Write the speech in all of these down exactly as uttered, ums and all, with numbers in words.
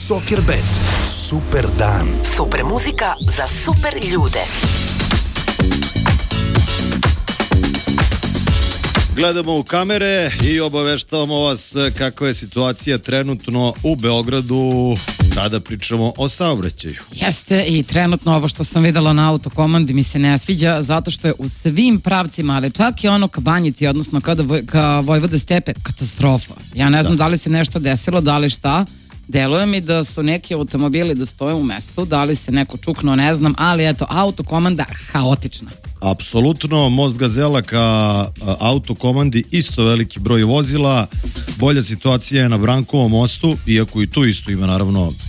Soccerbet. Super dan. Super muzika za super ljude. Gledamo u kamere i obaveštavamo vas kakva je situacija trenutno u Beogradu kada pričamo o saobraćaju. Jeste, i trenutno ovo što sam videla na autokomandi mi se ne sviđa zato što je u svim pravcima, ali čak i ono ka Banjici, odnosno kada voj, ka Vojvode Stepe, katastrofa. Ja ne znam da. da li se nešto desilo, da li šta. Deluje mi da su neki automobili da stoje u mestu, da li se neko čuknuo, ne znam, ali eto, autokomanda haotična. Apsolutno, most Gazela ka autokomandi isto veliki broj vozila, bolja situacija je na Brankovom mostu, iako i tu isto ima naravno uh,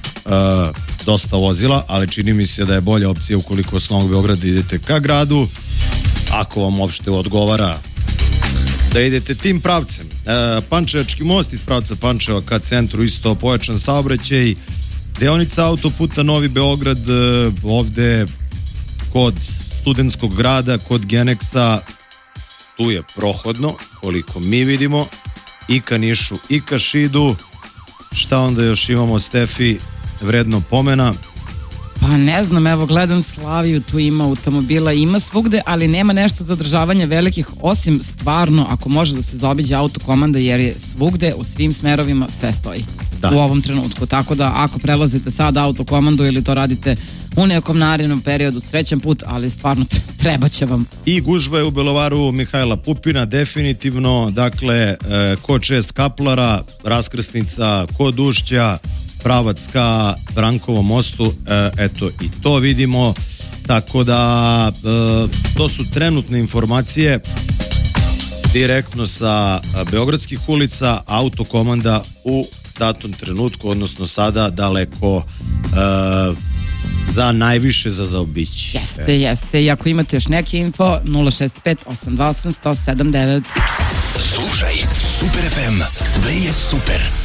dosta vozila, ali čini mi se da je bolja opcija ukoliko s Novog Beograda idete ka gradu, ako vam uopšte odgovara da idete tim pravcem. E, Pančevački most iz pravca Pančeva ka centru isto pojačan saobraćaj, deonica autoputa Novi Beograd e, ovde kod Studentskog grada, kod Geneksa, tu je prohodno, koliko mi vidimo, i ka Nišu i ka Šidu. Šta onda još imamo, Stefi, vredno pomena? Pa ne znam, evo gledam Slaviju, tu ima automobila, ima svugde, ali nema nešto za održavanje velikih, osim stvarno ako može da se zaobiđe autokomanda, jer je svugde u svim smerovima sve stoji da. U ovom trenutku, tako da ako prelazite sad autokomandu ili to radite u nekom narednom periodu, srećan put, ali stvarno treba će vam. I gužva je u Bulevaru Mihajla Pupina, definitivno, dakle e, kod šest Kaplara, raskrsnica kod Ušća, pravac ka Brankovom mostu, e, eto i to vidimo, tako da e, to su trenutne informacije direktno sa beogradskih ulica, autokomanda u datom trenutku, odnosno sada daleko e, za najviše za zaobići. Jeste, e. jeste, i ako imate još neke info, nula šest pet osam dva osam sto sedam devet. Slušaj Super ef em, sve je super.